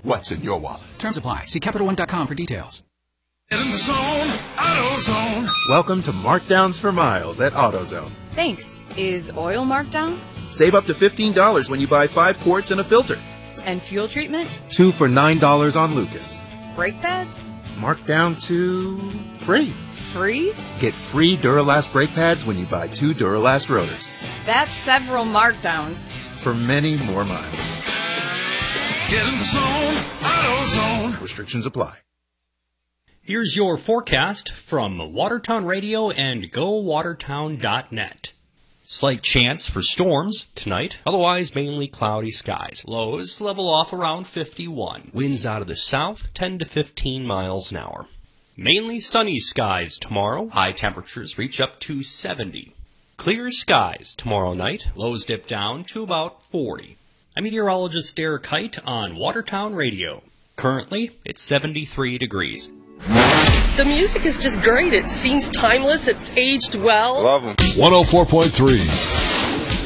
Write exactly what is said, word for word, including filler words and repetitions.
what's in your wallet. Terms apply. See Capital One dot com for details. Get in the zone, AutoZone. Welcome to Markdowns for Miles at AutoZone. Thanks. Is oil marked down? Save up to fifteen dollars when you buy five quarts and a filter. And fuel treatment? Two for nine dollars on Lucas. Brake pads? Marked down to free. Free? Get free Duralast brake pads when you buy two Duralast rotors. That's several markdowns. For many more miles. Get in the zone, AutoZone. Restrictions apply. Here's your forecast from Watertown Radio and go watertown dot net. Slight chance for storms tonight, otherwise mainly cloudy skies. Lows level off around fifty-one. Winds out of the south, ten to fifteen miles an hour. Mainly sunny skies tomorrow. High temperatures reach up to seventy. Clear skies tomorrow night. Lows dip down to about forty. I'm meteorologist Derek Height on Watertown Radio. Currently, it's seventy-three degrees. The music is just great. It seems timeless. It's aged well. Love them. one oh four point three